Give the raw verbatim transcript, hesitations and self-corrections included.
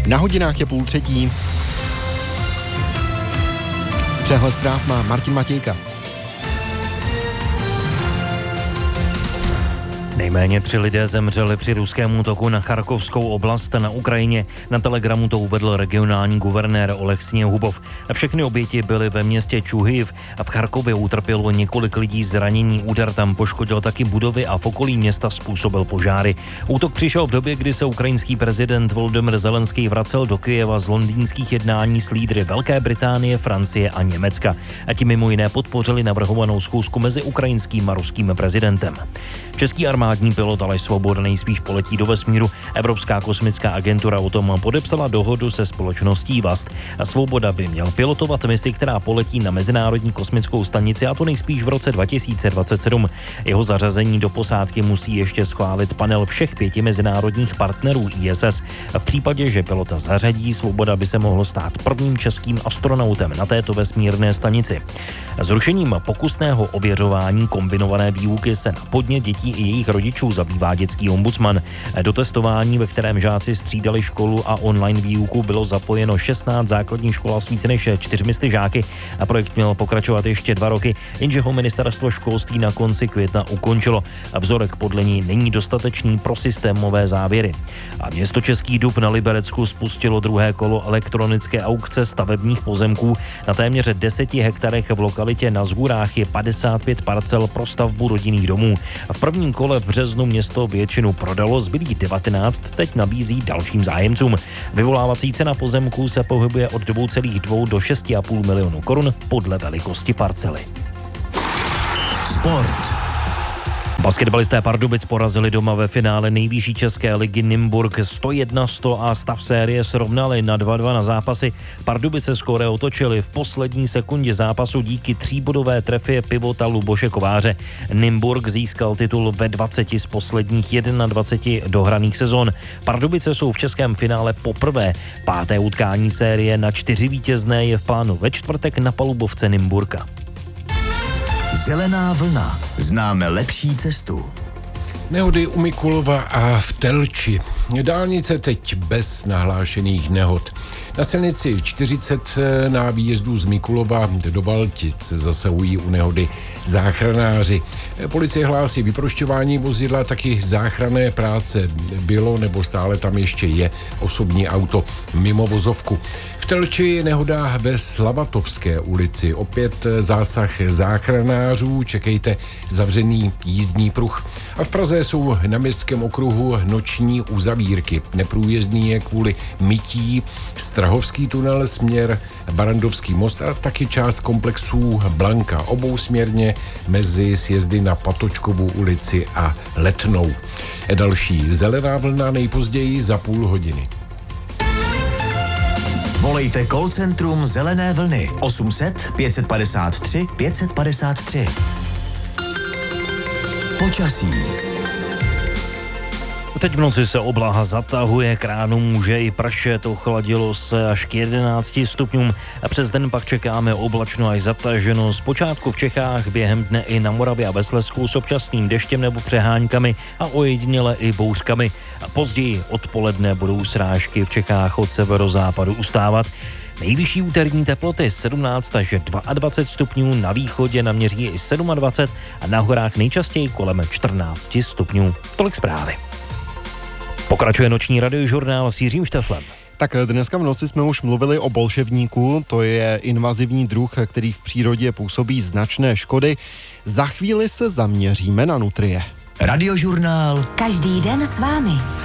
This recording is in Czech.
Na hodinách je půl třetí. Přehled zpráv má Martin Matějka. Nejméně tři lidé zemřeli při ruském útoku na Charkovskou oblast na Ukrajině. Na Telegramu to uvedl regionální guvernér Oleg Sněhubov. Všechny oběti byly ve městě Čuhyv a v Charkově utrpělo několik lidí zranění. Úder tam poškodil taky budovy a v okolí města způsobil požáry. Útok přišel v době, kdy se ukrajinský prezident Volodymyr Zelenský vracel do Kyjeva z londýnských jednání s lídry Velké Británie, Francie a Německa. A ti mimo jiné podpořili navrhovanou schůzku mezi ukrajinským a ruským prezidentem. Český armádní pilot Aleš Svoboda nejspíš poletí do vesmíru. Evropská kosmická agentura o tom podepsala dohodu se společností Vast. A Svoboda by měl pilotovat misi, která poletí na Mezinárodní kosmickou stanici, a to nejspíš v roce dva tisíce dvacet sedm. Jeho zařazení do posádky musí ještě schválit panel všech pěti mezinárodních partnerů I S S. V případě, že pilota zařadí, Svoboda by se mohl stát prvním českým astronautem na této vesmírné stanici. Zrušením pokusného ověřování kombinované výuky se na podnět dětí i jejich rodičů zabývá dětský ombudsman. Do testování, ve kterém žáci střídali školu a online výuku, bylo zapojeno šestnáct základních škol s více než čtyřmi sty žáky a projekt měl pokračovat ještě dva roky, jenže ho ministerstvo školství na konci května ukončilo. Vzorek podle ní není dostatečný pro systémové závěry. A město Český Dub na Liberecku spustilo druhé kolo elektronické aukce stavebních pozemků. Na téměř deseti hektarech v lokalitě Na Zgurách je padesát pět parcel pro stavbu rodinných domů. V prvním kole v březnu město většinu prodalo, zbylých devatenáct teď nabízí dalším zájemcům. Vyvolávací cena pozemků se pohybuje od dvě celá dvě do šest celá pět milionu korun podle velikosti parcely. Sport. Basketbalisté Pardubic porazili doma ve finále nejvyšší české ligy Nymburk sto jedna sto a stav série srovnali na dva dva na zápasy. Pardubice skóre otočili v poslední sekundě zápasu díky tříbodové trefě pivota Luboše Kováře. Nymburk získal titul ve dvaceti z posledních dvaceti jedna dohraných sezon. Pardubice jsou v českém finále poprvé. Páté utkání série na čtyři vítězné je v plánu ve čtvrtek na palubovce Nymburka. Zelená vlna. Známe lepší cestu. Nehody u Mikulova a v Telči. Dálnice teď bez nahlášených nehod. Na silnici čtyřicet na výjezdu z Mikulova do Valtic zasahují u nehody záchranáři. Policie hlásí vyprošťování vozidla, taky záchranné práce. Bylo nebo stále tam ještě je osobní auto mimo vozovku. V Telči nehoda ve Slavatovské ulici. Opět zásah záchranářů, čekejte zavřený jízdní pruh. A v Praze jsou na městském okruhu noční uzavírky. Neprůjezdný je kvůli mytí Strahovský tunel směr Barandovský most a taky část komplexů Blanka obousměrně mezi sjezdy na Patočkovu ulici a Letnou. Další zelená vlna nejpozději za půl hodiny. Volejte call centrum Zelené vlny osm set pět padesát tři pět padesát tři. Počasí. Teď v noci se oblaha zatahuje, k ránu může i pršet, ochladilo se až k jedenácti stupňům a přes den pak čekáme oblačno až zataženo. Zpočátku v Čechách, během dne i na Moravě a ve Slezsku s občasným deštěm nebo přeháňkami a ojediněle i bouřkami. A později odpoledne budou srážky v Čechách od severozápadu ustávat. Nejvyšší úterní teploty sedmnáct až dvacet dva stupňů, na východě naměří i dvacet sedm a na horách nejčastěji kolem čtrnáct stupňů. Tolik zprávy. Pokračuje noční radiožurnál s Jiřím Šteflem. Tak dneska v noci jsme už mluvili o bolševníku, to je invazivní druh, který v přírodě působí značné škody. Za chvíli se zaměříme na nutrie. Radiožurnál. Každý den s vámi.